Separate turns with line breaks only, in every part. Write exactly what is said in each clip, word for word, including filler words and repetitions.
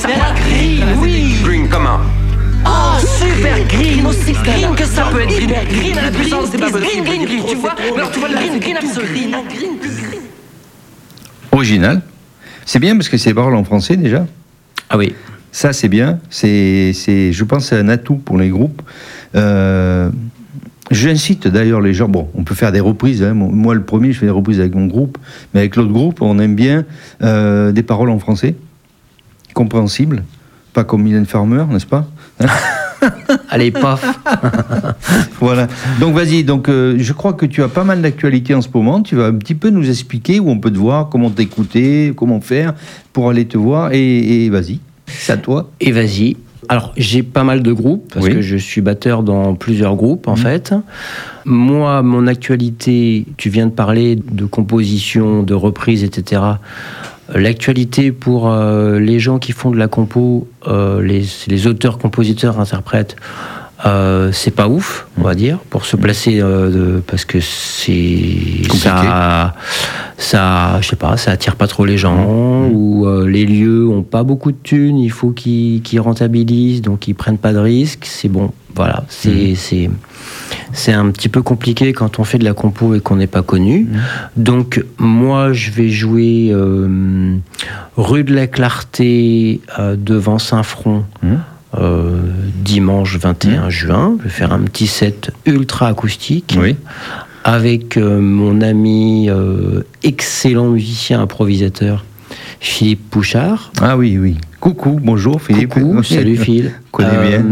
s'appelle green, oui.
Green, comment?
Oh, super green, aussi green que ça peut être green. Green à la puissance, c'est pas possible. Green, green, green, tu vois? Alors tu vois le green, green absolu. Green, green, green.
Original. C'est bien parce que c'est des paroles en français déjà.
Ah oui.
Ça, c'est bien. C'est, c'est, je pense que c'est un atout pour les groupes. Euh, j'incite d'ailleurs les gens. Bon, on peut faire des reprises. Hein. Moi, le premier, je fais des reprises avec mon groupe. Mais avec l'autre groupe, on aime bien euh, des paroles en français, compréhensibles. Pas comme Mylène Farmer, n'est-ce pas? Hein?
Allez, paf.
Voilà. Donc, vas-y. Donc, euh, je crois que tu as pas mal d'actualités en ce moment. Tu vas un petit peu nous expliquer où on peut te voir, comment t'écouter, comment faire pour aller te voir. Et, et vas-y. C'est à toi.
Et vas-y. Alors, j'ai pas mal de groupes, parce oui. que je suis batteur dans plusieurs groupes, en mmh. fait. Moi, mon actualité, tu viens de parler de composition, de reprise, et cetera. L'actualité pour euh, les gens qui font de la compo, euh, les, les auteurs, compositeurs, interprètes, euh, c'est pas ouf, on va dire, pour se placer, euh, de, parce que c'est compliqué. ça, ça, je sais pas, ça attire pas trop les gens, mmh. ou euh, les lieux ont pas beaucoup de thunes, il faut qu'ils, qu'ils rentabilisent, donc ils prennent pas de risques. C'est bon, voilà, c'est, mmh. c'est, c'est un petit peu compliqué quand on fait de la compo et qu'on n'est pas connu. Mmh. Donc moi, je vais jouer euh, rue de la Clarté euh, devant Saint-Front. Mmh. Euh, dimanche vingt et un mmh. juin, je vais faire un petit set ultra acoustique
oui.
avec euh, mon ami euh, excellent musicien improvisateur Philippe Pouchard.
Ah oui, oui. Coucou, bonjour Philippe.
Coucou, salut Phil.
Connais euh, bien.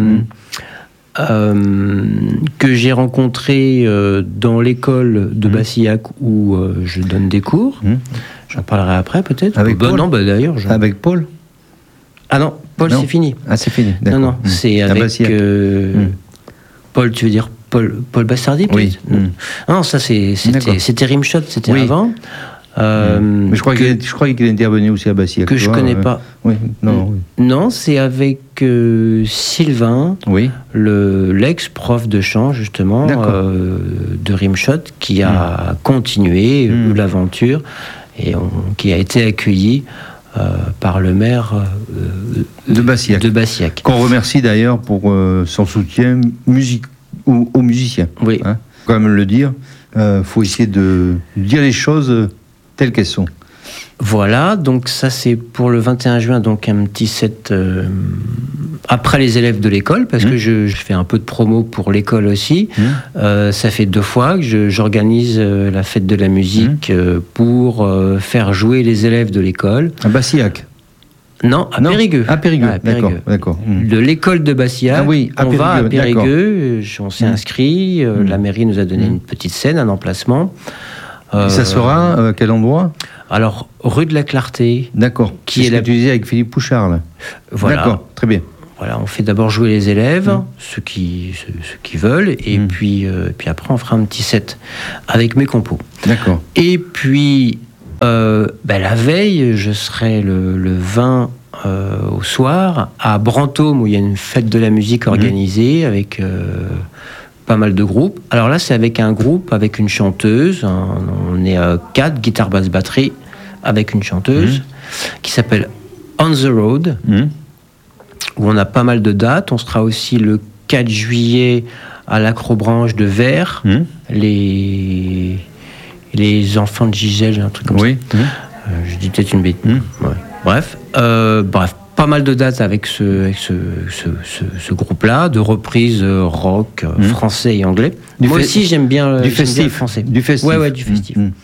Euh, que j'ai rencontré euh, dans l'école de mmh. Bassillac où euh, je donne des cours. Mmh. J'en parlerai après peut-être.
Avec
bah,
Paul.
Non, bah, d'ailleurs. Je...
Avec Paul.
Ah non, Paul,
non.
c'est fini.
Ah, c'est fini, d'accord.
Non, non, mmh. c'est avec euh, mmh. Paul, tu veux dire Paul, Paul Bastardi, peut-être?
Oui. Mmh.
Ah non, ça, c'est, c'était, c'était Rimshot, c'était oui. avant. Euh,
mmh. Mais je crois, que, qu'il, je crois qu'il est intervenu aussi à Bassillac.
Que je ne connais euh, pas.
Oui, non, oui.
Non, c'est avec euh, Sylvain,
oui.
le, l'ex-prof de chant, justement, euh, de Rimshot, qui a mmh. continué mmh. l'aventure et on, qui a été accueilli Euh, par le maire euh,
de Bassillac.
de Bassillac.
Qu'on remercie d'ailleurs pour euh, son soutien musique, aux, aux musiciens.
Oui.
Hein, quand même le dire. Il euh, faut essayer de dire les choses telles qu'elles sont.
Voilà, donc ça c'est pour le vingt et un juin, donc un petit set euh, après les élèves de l'école, parce mmh. que je, je fais un peu de promo pour l'école aussi. Mmh. Euh, ça fait deux fois que je, j'organise euh, la fête de la musique mmh. euh, pour euh, faire jouer les élèves de l'école.
À Bassillac?
Non, à non. Périgueux.
À Périgueux,
ah, à Périgueux.
d'accord. d'accord. Mmh.
De l'école de Bassillac,
ah oui,
on va à Périgueux, on s'est mmh. inscrit, euh, mmh. la mairie nous a donné mmh. une petite scène, un emplacement.
Euh, Et ça sera euh, quel endroit?
Alors, rue de la Clarté.
D'accord.
Qui
c'est
est
ce
la...
que tu disais avec Philippe Pouchard, là.
Voilà.
D'accord, très bien.
Voilà, on fait d'abord jouer les élèves, mmh. ceux, qui, ceux, ceux qui veulent, et mmh. puis, euh, puis après on fera un petit set avec mes compos.
D'accord.
Et puis, euh, bah, la veille, je serai le, le vingt euh, au soir à Brantôme, où il y a une fête de la musique organisée mmh. avec... Euh, pas mal de groupes. Alors là, c'est avec un groupe, avec une chanteuse. Un, on est à quatre, guitare, basse, batterie, avec une chanteuse mmh. qui s'appelle On the Road, mmh. où on a pas mal de dates. On sera aussi le quatre juillet à l'Acrobranche de Vers, mmh. les, les enfants de Gisèle, un truc comme
oui.
ça.
Mmh.
Euh, je dis peut-être une bêtise. Mmh. Ouais. Bref, euh, bref. Pas mal de dates avec ce, avec ce, ce, ce, ce groupe-là, de reprises rock, mmh. français et anglais. Du Moi fe- aussi, j'aime bien,
du
j'aime
festif.
bien le français.
Du festif.
Ouais, ouais, du festif. Mmh.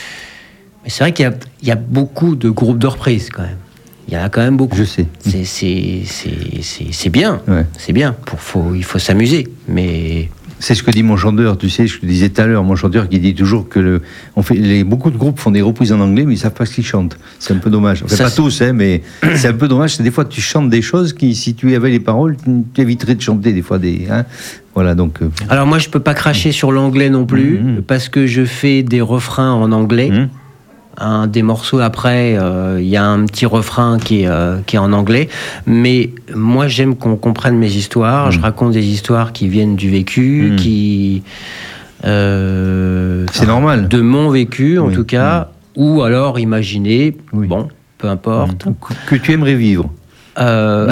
Mais c'est vrai qu'il y a, il y a beaucoup de groupes de reprises, quand même. Il y en a quand même beaucoup.
Je sais.
C'est, c'est, c'est, c'est, c'est bien.
Ouais.
C'est bien. Pour, faut, il faut s'amuser. Mais...
C'est ce que dit mon chanteur, tu sais, je te disais tout à l'heure, mon chanteur qui dit toujours que le, on fait, les, beaucoup de groupes font des reprises en anglais, mais ils ne savent pas ce qu'ils chantent. C'est un peu dommage. Enfin, ça, pas c'est... tous, hein, mais c'est un peu dommage. C'est des fois, tu chantes des choses qui, si tu avais les paroles, tu éviterais de chanter des fois des. Hein, voilà, donc. Euh...
Alors moi, je ne peux pas cracher sur l'anglais non plus, mmh. parce que je fais des refrains en anglais. Mmh. Un des morceaux après, il euh, y a un petit refrain qui est, euh, qui est en anglais. Mais moi, j'aime qu'on comprenne mes histoires. Mmh. Je raconte des histoires qui viennent du vécu, mmh. qui... Euh,
C'est normal.
De mon vécu, en
oui.
tout cas. Mmh. Ou alors imaginer, oui. bon, peu importe.
Mmh. Que tu aimerais vivre.
Euh...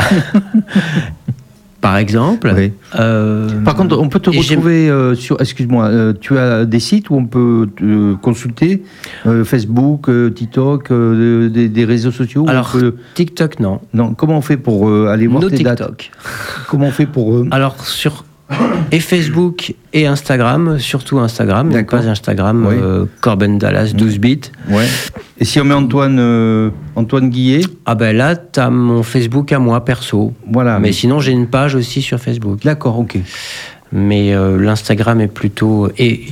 Par exemple.
Oui.
Euh,
Par contre, on peut te retrouver euh, sur. Excuse-moi, euh, tu as des sites où on peut te consulter euh, Facebook, euh, TikTok, euh, des, des réseaux sociaux.
Alors,
peut...
TikTok, non.
Non. Comment on fait pour euh, aller voir
no
tes
TikTok.
dates? Comment on fait pour euh...
Alors sur et Facebook et Instagram, surtout Instagram, donc pas Instagram,
oui.
euh, Corben Dallas douze bits.
Ouais. Et si on met Antoine euh, Antoine Guillet?
Ah ben là, t'as mon Facebook à moi perso.
Voilà.
Mais sinon, j'ai une page aussi sur Facebook.
D'accord, ok.
Mais euh, l'Instagram est plutôt et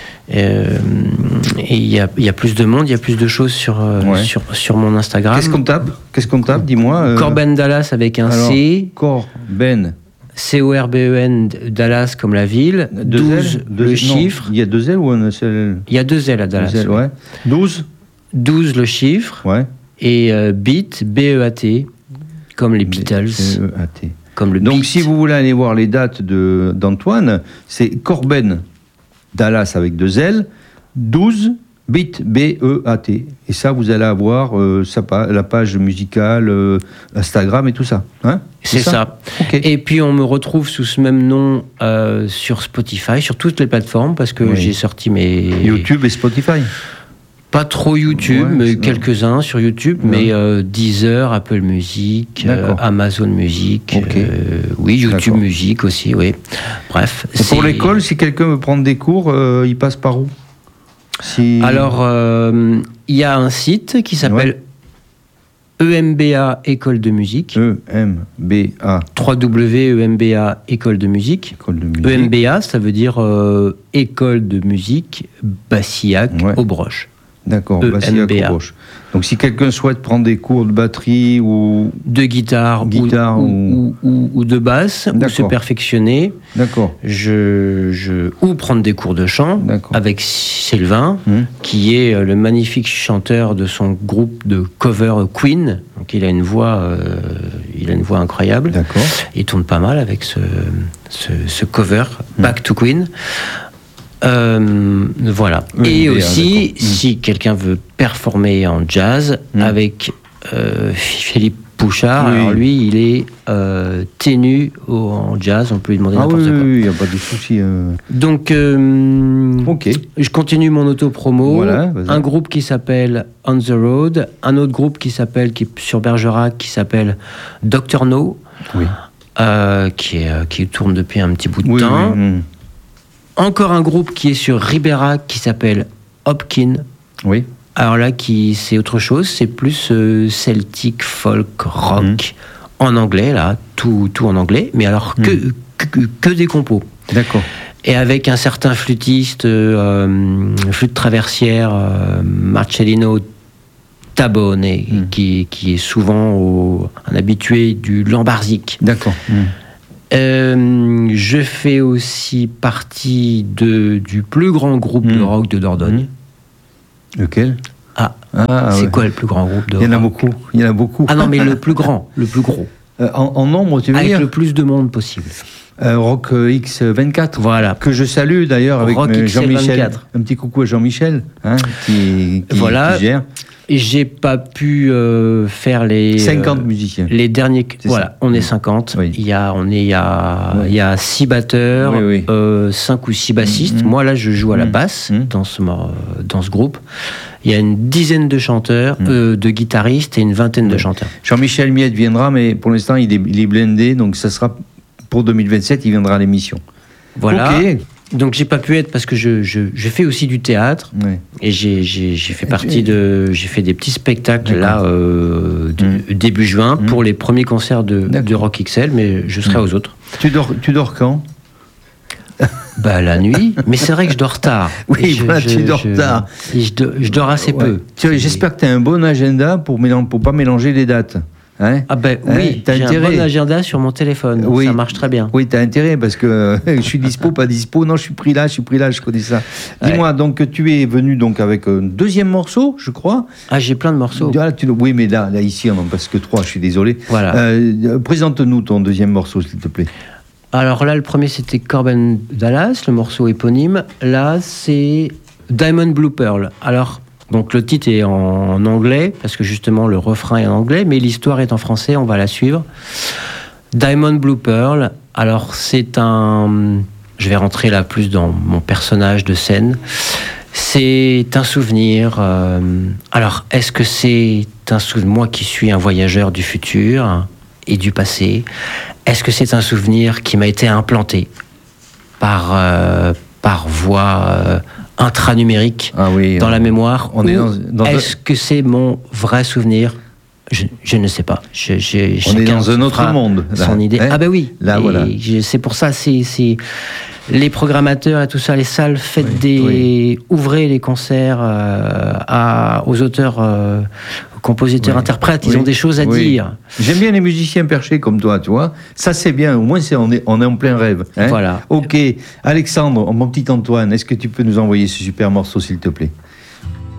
euh, et il y a il y a plus de monde, il y a plus de choses sur euh,
ouais.
sur sur mon Instagram.
Qu'est-ce qu'on tape? Qu'est-ce qu'on tape? Dis-moi. Euh...
Corben Dallas avec un
Alors,
C.
Corben.
C O R B E N, Dallas comme la ville,
Deux
douze
L, deux,
le
non,
chiffre.
Il y a deux L ou un seul?
Il y a deux L à Dallas.
Deux L, ouais. douze
douze le chiffre.
Ouais.
Et euh, Beat, B E A T, comme les Beatles.
B E A T.
Comme le
Donc
beat.
si vous voulez aller voir les dates de, d'Antoine, c'est Corben Dallas avec deux L, douze Beat, B E A T. Et ça, vous allez avoir euh, sa, la page musicale, euh, Instagram et tout ça. Hein?
C'est, c'est ça. ça.
Okay.
Et puis on me retrouve sous ce même nom euh, sur Spotify, sur toutes les plateformes, parce que oui. j'ai sorti mes...
YouTube et Spotify.
Pas trop YouTube,
ouais,
mais quelques-uns sur YouTube, ouais. mais euh, Deezer, Apple Music, euh, Amazon Music, okay. euh, oui, YouTube D'accord. Music aussi, oui. Bref.
Pour l'école, si quelqu'un veut prendre des cours, euh, il passe par où? Si...
Alors, il euh, y a un site qui s'appelle ouais. E M B A École de musique.
E M B A.
w w w point e m b a École de musique.
École de musique.
E M B A, ça veut dire euh, École de musique Bassillac ouais. au Broche.
D'accord, Bassillac au Broche. Donc si quelqu'un souhaite prendre des cours de batterie ou...
De guitare,
guitare
ou, ou, ou, ou, ou de basse, D'accord. ou se perfectionner.
D'accord.
Je, je, ou prendre des cours de chant D'accord. avec Sylvain, hum. qui est le magnifique chanteur de son groupe de cover Queen. Donc il a une voix, euh, il a une voix incroyable.
D'accord.
Il tourne pas mal avec ce, ce, ce cover hum. Back to Queen. Euh, voilà. Oui, et aussi, mmh. si quelqu'un veut performer en jazz mmh. avec euh, Philippe Pouchard, oui. alors lui, il est euh, ténu au, en jazz, on peut lui demander
ah
n'importe
oui,
quoi.
Oui, il n'y a pas de souci. Euh...
Donc, euh,
okay.
je continue mon auto-promo.
Voilà,
un groupe qui s'appelle On the Road, un autre groupe qui s'appelle, qui est sur Bergerac, qui s'appelle Doctor No,
oui.
euh, qui, est, qui tourne depuis un petit bout de
oui,
temps.
Oui, oui.
Encore un groupe qui est sur Ribérac qui s'appelle Hopkin.
Oui.
Alors là, qui, c'est autre chose, c'est plus euh, celtique, folk, rock, mmh. en anglais, là, tout, tout en anglais, mais alors que, mmh. que, que des compos.
D'accord.
Et avec un certain flûtiste, euh, flûte traversière, euh, Marcellino Tabone, mmh. qui, qui est souvent au, un habitué du Lambarzic.
D'accord. Mmh.
Euh, je fais aussi partie de, du plus grand groupe mmh. de rock de Dordogne.
Mmh. Lequel?
Ah, ah c'est ouais. quoi le plus grand groupe de rock?
Il y en a beaucoup. Il y en a beaucoup.
Ah non, mais le plus grand, le plus gros.
Euh, en, en nombre, tu veux
Avec
dire?
Avec le plus de monde possible.
Euh, Rock X vingt-quatre.
Voilà.
Que je salue d'ailleurs avec
Rock
Jean-Michel.
vingt-quatre.
Un petit coucou à Jean-Michel, hein, qui, qui,
voilà.
qui gère.
Et j'ai pas pu euh, faire les
cinquante
euh,
musiciens.
Les derniers.
C'est
voilà,
ça.
on est cinquante.
Oui.
Il y a, on est, il y a,
oui.
il y a six batteurs,
oui, oui.
Euh, cinq ou six bassistes.
Mmh.
Moi là, je joue à la basse
mmh.
dans ce dans ce groupe. Il y a une dizaine de chanteurs, mmh. euh, de guitaristes et une vingtaine
oui.
de chanteurs.
Jean-Michel Miette viendra, mais pour l'instant il est, il est blindé, donc ça sera pour deux mille vingt-sept. Il viendra à l'émission.
Voilà.
Okay.
Donc j'ai pas pu être parce que je, je, je fais aussi du théâtre
oui.
et j'ai, j'ai, j'ai fait partie de j'ai fait des petits spectacles là euh, de, mmh. début juin mmh. pour les premiers concerts de, de Rock X L, mais je serai mmh. aux autres.
Tu dors tu dors quand?
Bah la nuit, mais c'est vrai que je dors tard.
Oui,
je,
voilà,
je,
tu dors
je,
tard.
Je, dors, je dors assez ouais. peu.
Tu, j'espère que tu as un bon agenda pour ne pour pas mélanger les dates. Hein
ah ben
hein
oui,
t'as
j'ai
intérêt.
un bon agenda sur mon téléphone,
oui.
ça marche très bien.
Oui, t'as intérêt parce que euh, je suis dispo, pas dispo. Non, je suis pris là, je suis pris là, je connais ça. Ouais. Dis-moi, donc tu es venu donc avec un deuxième morceau, je crois.
Ah, j'ai plein de morceaux.
Ah, tu, oui, mais là, là ici, on n'en passe que trois. Je suis désolé.
Voilà.
Euh, présente-nous ton deuxième morceau, s'il te plaît.
Alors là, le premier c'était Corben Dallas, le morceau éponyme. Là, c'est Diamond Blue Pearl. Alors. Donc le titre est en anglais, parce que justement le refrain est en anglais, mais l'histoire est en français, on va la suivre. Diamond Blue Pearl, alors c'est un... Je vais rentrer là plus dans mon personnage de scène. C'est un souvenir. Euh, alors, est-ce que c'est un souvenir, moi qui suis un voyageur du futur et du passé, est-ce que c'est un souvenir qui m'a été implanté par, euh, par voie euh, intranumérique
ah oui,
dans
on,
la mémoire?
On est dans, dans
est-ce un... que c'est mon vrai souvenir? Je, je ne sais pas. Je, je,
on est dans un autre monde. Là.
Son idée. Hein? Ah ben oui.
Là,
et
voilà.
Je, c'est pour ça, c'est, c'est les programmateurs et tout ça, les salles, faites oui, des, oui. ouvrez les concerts euh, à, aux auteurs, euh, compositeurs, oui. interprètes. Ils oui. ont des choses à oui. dire.
J'aime bien les musiciens perchés comme toi, tu vois. Ça c'est bien. Au moins c'est on est on est en plein rêve. Hein,
voilà.
Ok, Alexandre, mon petit Antoine, est-ce que tu peux nous envoyer ce super morceau s'il te plaît?